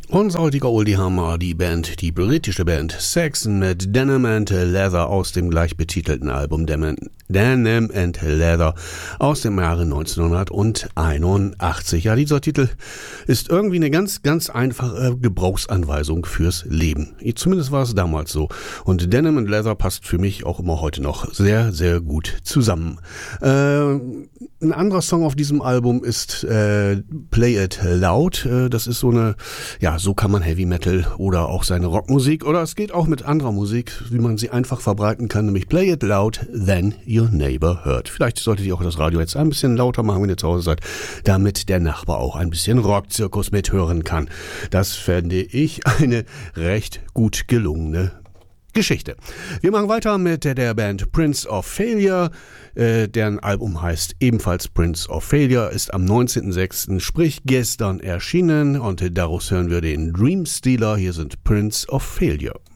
Unser heutiger Oldie-Hammer, die britische Band Saxon mit Denim and Leather aus dem gleichbetitelten Album Denim and Leather aus dem Jahre 1981. Ja, dieser Titel ist irgendwie eine ganz, ganz einfache Gebrauchsanweisung fürs Leben. Zumindest war es damals so. Und Denim and Leather passt für mich auch immer heute noch sehr, sehr gut zusammen. Ein anderer Song auf diesem Album ist Play It Loud. Das ist so eine, ja, so kann man Heavy Metal oder auch seine Rockmusik, oder es geht auch mit anderer Musik, wie man sie einfach verbreiten kann, nämlich Play It Loud, Then Your Neighbor Heard. Vielleicht solltet ihr auch das Radio jetzt ein bisschen lauter machen, wenn ihr zu Hause seid, damit der Nachbar auch ein bisschen Rockzirkus mithören kann. Das fände ich eine recht gut gelungene Geschichte. Wir machen weiter mit der Band Prince of Failure. Deren Album heißt ebenfalls Prince of Failure, ist am 19.06., sprich gestern erschienen, und daraus hören wir den Dream Stealer. Hier sind Prince of Failure.